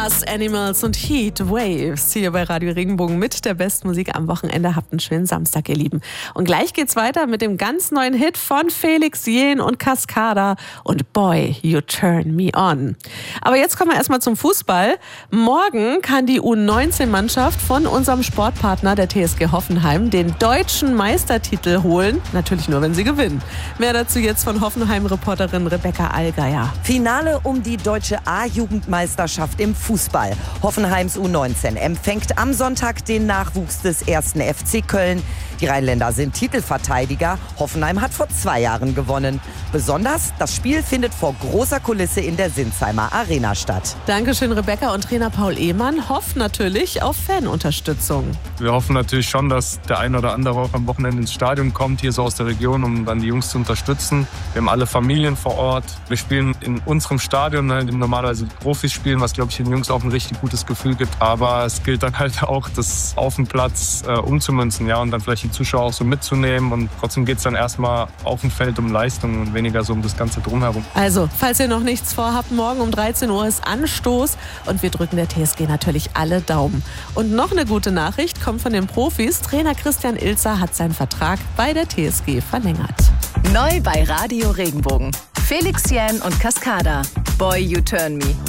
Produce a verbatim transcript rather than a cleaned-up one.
Glass Animals und Heat Waves hier bei Radio Regenbogen mit der besten Musik am Wochenende. Habt einen schönen Samstag, ihr Lieben. Und gleich geht's weiter mit dem ganz neuen Hit von Felix Jähn und Cascada und Boy, You Turn Me On. Aber jetzt kommen wir erstmal zum Fußball. Morgen kann die U neunzehn Mannschaft von unserem Sportpartner der T S G Hoffenheim den deutschen Meistertitel holen. Natürlich nur, wenn sie gewinnen. Mehr dazu jetzt von Hoffenheim-Reporterin Rebecca Allgeier. Finale um die deutsche A-Jugendmeisterschaft im Fußball. Hoffenheims U neunzehn empfängt am Sonntag den Nachwuchs des ersten F C Köln. Die Rheinländer sind Titelverteidiger. Hoffenheim hat vor zwei Jahren gewonnen. Besonders das Spiel findet vor großer Kulisse in der Sinsheimer Arena statt. Dankeschön, Rebecca. Und Trainer Paul Ehmann hofft natürlich auf Fanunterstützung. Wir hoffen natürlich schon, dass der ein oder andere auch am Wochenende ins Stadion kommt, hier so aus der Region, um dann die Jungs zu unterstützen. Wir haben alle Familien vor Ort. Wir spielen in unserem Stadion, in dem normalerweise die Profis spielen, was, glaube ich, den Jungs auch ein richtig gutes Gefühl gibt. Aber es gilt dann halt auch, das auf dem Platz äh, umzumünzen, ja, und dann vielleicht die Zuschauer auch so mitzunehmen. Und trotzdem geht es dann erstmal auf dem Feld um Leistung und weniger so um das Ganze drumherum. Also, falls ihr noch nichts vorhabt, morgen um dreizehn Uhr ist Anstoß und wir drücken der T S G natürlich alle Daumen. Und noch eine gute Nachricht kommt von den Profis. Trainer Christian Ilzer hat seinen Vertrag bei der T S G verlängert. Neu bei Radio Regenbogen. Felix Jähn und Cascada. Boy, You Turn Me.